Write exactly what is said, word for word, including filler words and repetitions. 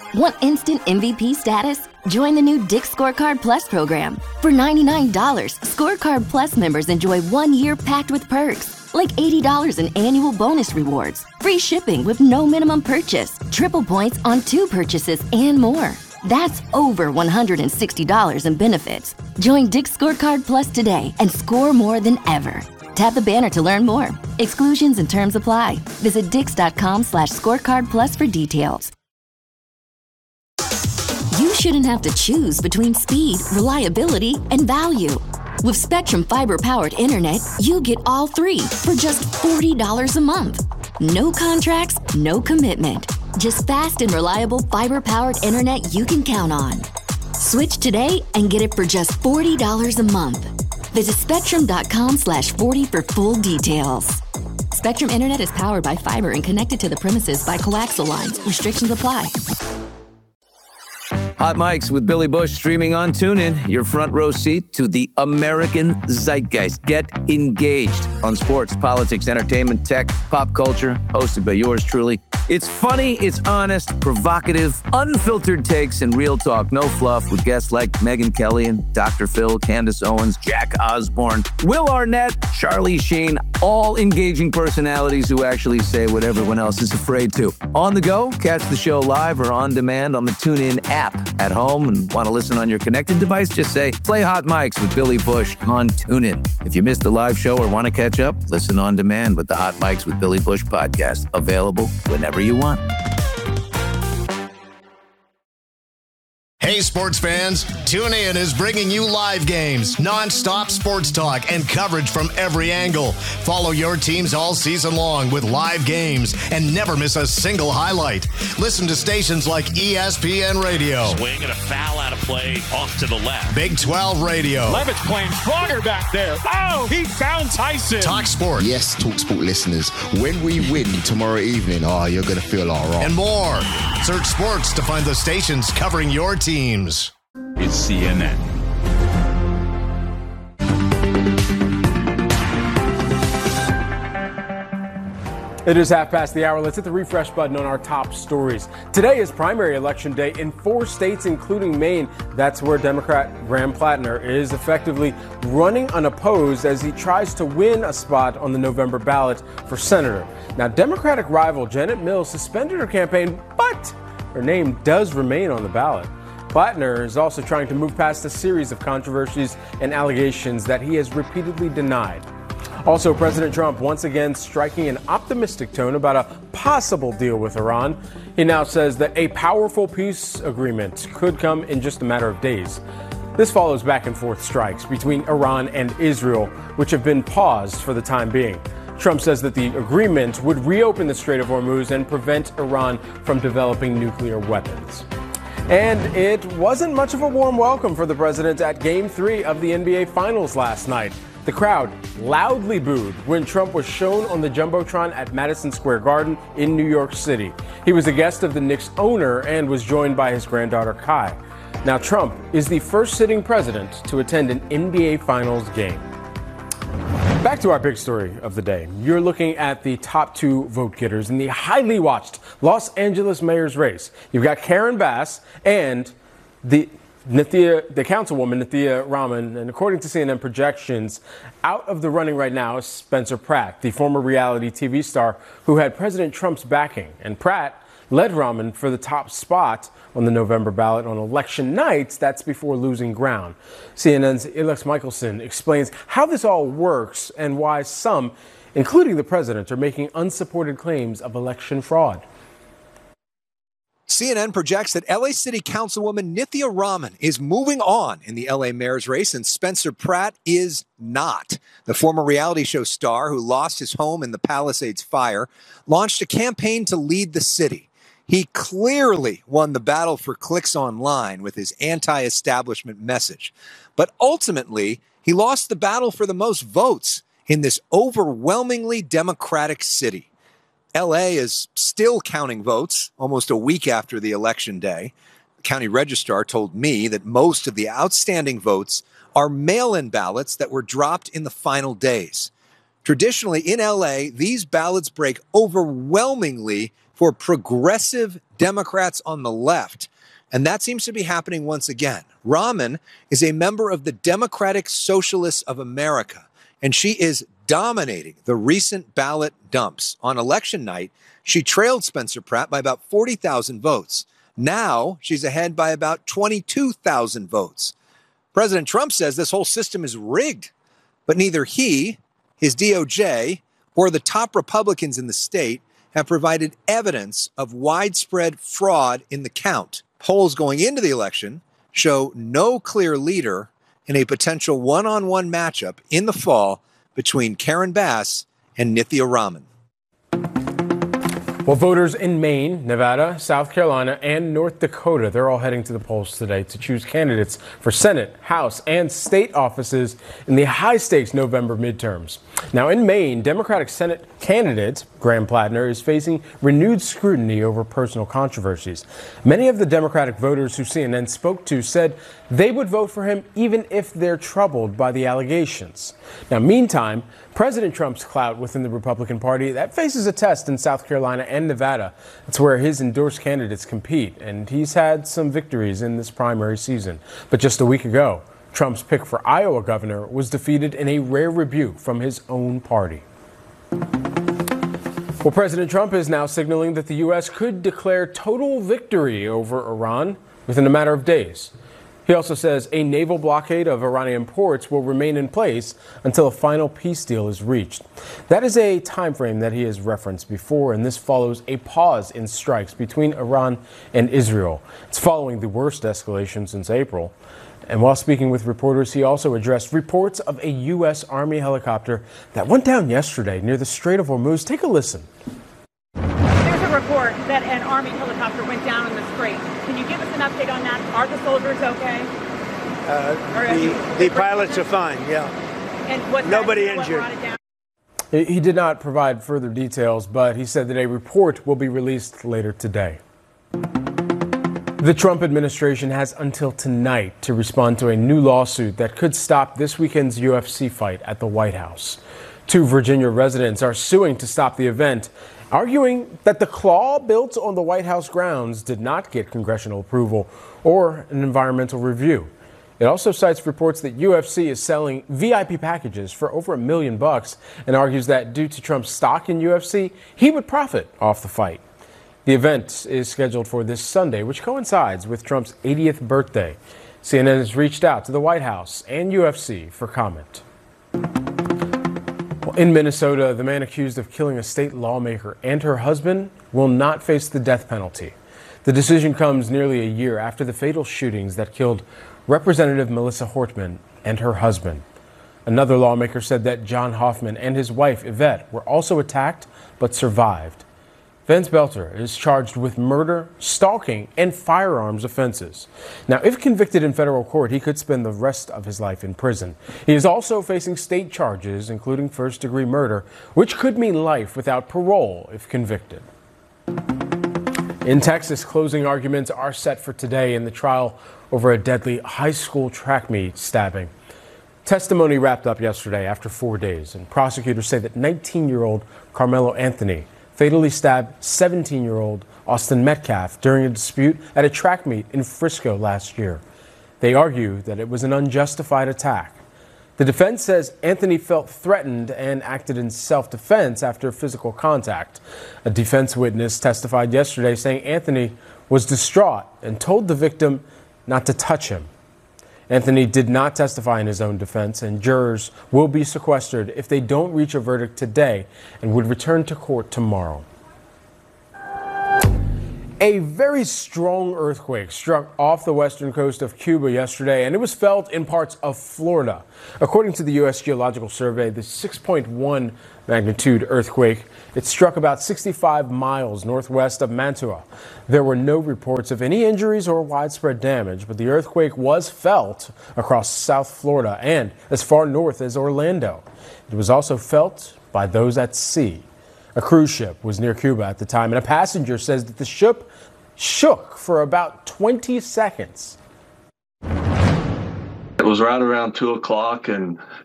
Want instant M V P status? Join the new Dick's Scorecard Plus program. For ninety-nine dollars, Scorecard Plus members enjoy one year packed with perks, like eighty dollars in annual bonus rewards, free shipping with no minimum purchase, triple points on two purchases, and more. That's over one hundred sixty dollars in benefits. Join Dick's Scorecard Plus today and score more than ever. Tap the banner to learn more. Exclusions and terms apply. Visit dix.com slash scorecard plus for details. You shouldn't have to choose between speed, reliability, and value. With Spectrum Fiber-powered internet, you get all three for just forty dollars a month. No contracts, no commitment. Just fast and reliable fiber-powered internet you can count on. Switch today and get it for just forty dollars a month. Visit spectrum.com slash 40 for full details. Spectrum Internet is powered by fiber and connected to the premises by coaxial lines. Restrictions apply. Hot Mics with Billy Bush streaming on TuneIn. Your front row seat to the American zeitgeist. Get engaged on sports, politics, entertainment, tech, pop culture. Hosted by yours truly. It's funny, it's honest, provocative, unfiltered takes, and real talk. No fluff with guests like Megyn Kelly and Doctor Phil, Candace Owens, Jack Osborne, Will Arnett, Charlie Sheen. All engaging personalities who actually say what everyone else is afraid to. On the go, catch the show live or on demand on the TuneIn app. At home and want to listen on your connected device, just say, play Hot Mics with Billy Bush on TuneIn. If you missed a live show or want to catch up, listen on demand with the Hot Mics with Billy Bush podcast. Available whenever you want. Hey, sports fans, TuneIn is bringing you live games, non-stop sports talk, and coverage from every angle. Follow your teams all season long with live games and never miss a single highlight. Listen to stations like E S P N Radio. Swing and a foul out of play off to the left. Big twelve Radio. Levitt's playing stronger back there. Oh, he found Tyson. Talk Sport. Yes, Talk Sport listeners, when we win tomorrow evening, oh, you're going to feel all right. And more. Search sports to find the stations covering your teams. It's C N N. It is half past the hour. Let's hit the refresh button on our top stories. Today is primary election day in four states, including Maine. That's where Democrat Graham Plattner is effectively running unopposed as he tries to win a spot on the November ballot for senator. Now, Democratic rival Janet Mills suspended her campaign, but her name does remain on the ballot. Plattner is also trying to move past a series of controversies and allegations that he has repeatedly denied. Also, President Trump once again striking an optimistic tone about a possible deal with Iran. He now says that a powerful peace agreement could come in just a matter of days. This follows back and forth strikes between Iran and Israel, which have been paused for the time being. Trump says that the agreement would reopen the Strait of Hormuz and prevent Iran from developing nuclear weapons. And it wasn't much of a warm welcome for the president at Game three of the N B A Finals last night. The crowd loudly booed when Trump was shown on the Jumbotron at Madison Square Garden in New York City. He was a guest of the Knicks owner and was joined by his granddaughter Kai. Now, Trump is the first sitting president to attend an N B A Finals game. Back to our big story of the day. You're looking at the top two vote getters in the highly watched Los Angeles mayor's race. You've got Karen Bass and the Nithya, the councilwoman, Nithya Raman. And according to C N N projections, out of the running right now is Spencer Pratt, the former reality T V star who had President Trump's backing. And Pratt led Raman for the top spot on the November ballot on election night. That's before losing ground. C N N's Alex Michelson explains how this all works and why some, including the president, are making unsupported claims of election fraud. C N N projects that L A City Councilwoman Nithya Raman is moving on in the L A mayor's race, and Spencer Pratt is not. The former reality show star, who lost his home in the Palisades fire, launched a campaign to lead the city. He clearly won the battle for clicks online with his anti-establishment message. But ultimately, he lost the battle for the most votes in this overwhelmingly Democratic city. L A is still counting votes almost a week after the election day. The county registrar told me that most of the outstanding votes are mail-in ballots that were dropped in the final days. Traditionally in L A, these ballots break overwhelmingly for progressive Democrats on the left. And that seems to be happening once again. Rahman is a member of the Democratic Socialists of America, and she is dominating the recent ballot dumps. On election night, she trailed Spencer Pratt by about forty thousand votes. Now she's ahead by about twenty-two thousand votes. President Trump says this whole system is rigged, but neither he, his D O J, or the top Republicans in the state have provided evidence of widespread fraud in the count. Polls going into the election show no clear leader in a potential one-on-one matchup in the fall between Karen Bass and Nithya Raman. Well, voters in Maine, Nevada, South Carolina, and North Dakota, they're all heading to the polls today to choose candidates for Senate, House, and state offices in the high-stakes November midterms. Now, in Maine, Democratic Senate candidate Graham Plattner is facing renewed scrutiny over personal controversies. Many of the Democratic voters who C N N spoke to said they would vote for him even if they're troubled by the allegations. Now, meantime, President Trump's clout within the Republican Party, that faces a test in South Carolina and Nevada. That's where his endorsed candidates compete, and he's had some victories in this primary season. But just a week ago, Trump's pick for Iowa governor was defeated in a rare rebuke from his own party. Well, President Trump is now signaling that the U S could declare total victory over Iran within a matter of days. He also says a naval blockade of Iranian ports will remain in place until a final peace deal is reached. That is a time frame that he has referenced before, and this follows a pause in strikes between Iran and Israel. It's following the worst escalation since April. And while speaking with reporters, he also addressed reports of a U S Army helicopter that went down yesterday near the Strait of Hormuz. Take a listen. There's a report that an Army helicopter went down in the Strait. Can you give us an update on that? Are the soldiers okay? Uh, the, the pilots are fine, yeah. And what's Nobody that, injured. What brought it He down? he did not provide further details, but he said that a report will be released later today. The Trump administration has until tonight to respond to a new lawsuit that could stop this weekend's U F C fight at the White House. Two Virginia residents are suing to stop the event, arguing that the claw built on the White House grounds did not get congressional approval or an environmental review. It also cites reports that U F C is selling V I P packages for over a million bucks and argues that due to Trump's stock in U F C, he would profit off the fight. The event is scheduled for this Sunday, which coincides with Trump's eightieth birthday. C N N has reached out to the White House and U F C for comment. Well, in Minnesota, the man accused of killing a state lawmaker and her husband will not face the death penalty. The decision comes nearly a year after the fatal shootings that killed Representative Melissa Hortman and her husband. Another lawmaker said that John Hoffman and his wife, Yvette, were also attacked but survived. Vance Belter is charged with murder, stalking, and firearms offenses. Now, if convicted in federal court, he could spend the rest of his life in prison. He is also facing state charges, including first-degree murder, which could mean life without parole if convicted. In Texas, closing arguments are set for today in the trial over a deadly high school track meet stabbing. Testimony wrapped up yesterday after four days, and prosecutors say that nineteen-year-old Carmelo Anthony fatally stabbed seventeen-year-old Austin Metcalf during a dispute at a track meet in Frisco last year. They argue that it was an unjustified attack. The defense says Anthony felt threatened and acted in self-defense after physical contact. A defense witness testified yesterday saying Anthony was distraught and told the victim not to touch him. Anthony did not testify in his own defense, and jurors will be sequestered if they don't reach a verdict today and would return to court tomorrow. A very strong earthquake struck off the western coast of Cuba yesterday, and it was felt in parts of Florida. According to the U S Geological Survey, the six point one magnitude earthquake, it struck about sixty-five miles northwest of Mantua. There were no reports of any injuries or widespread damage, but the earthquake was felt across South Florida and as far north as Orlando. It was also felt by those at sea. A cruise ship was near Cuba at the time, and a passenger says that the ship shook for about twenty seconds. It was right around two o'clock, and